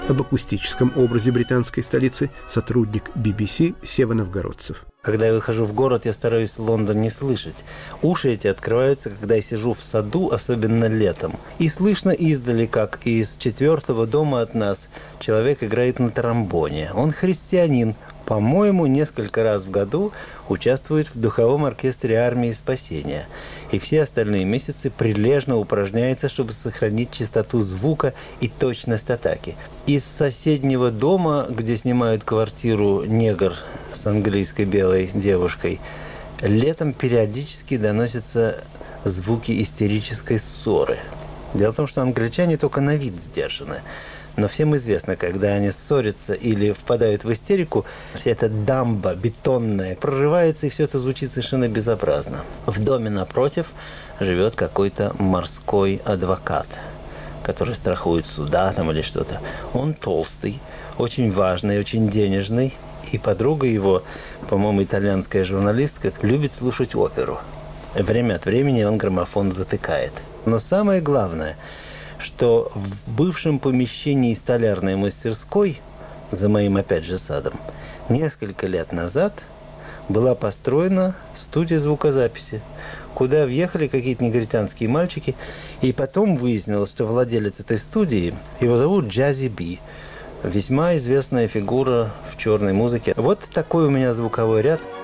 об акустическом образе британской столицы сотрудник BBC Сева Новгородцев. Когда я выхожу в город, я стараюсь Лондон не слышать. Уши эти открываются, когда я сижу в саду, особенно летом. И слышно издали, как из 4-го дома от нас человек играет на тромбоне. Он христианин. По-моему, несколько раз в году участвует в духовом оркестре армии спасения. И все остальные месяцы прилежно упражняется, чтобы сохранить чистоту звука и точность атаки. Из соседнего дома, где снимают квартиру негр с английской белой девушкой, летом периодически доносятся звуки истерической ссоры. Дело в том, что англичане только на вид сдержаны. Но всем известно, когда они ссорятся или впадают в истерику, вся эта дамба бетонная прорывается, и все это звучит совершенно безобразно. В доме напротив живет какой-то морской адвокат, который страхует суда там или что-то. Он толстый, очень важный, очень денежный. И подруга его, по-моему, итальянская журналистка, любит слушать оперу. Время от времени он граммофон затыкает. Но самое главное, что в бывшем помещении столярной мастерской, за моим опять же садом, несколько лет назад была построена студия звукозаписи, куда въехали какие-то негритянские мальчики, и потом выяснилось, что владелец этой студии, его зовут Джази Би, весьма известная фигура в черной музыке. Вот такой у меня звуковой ряд.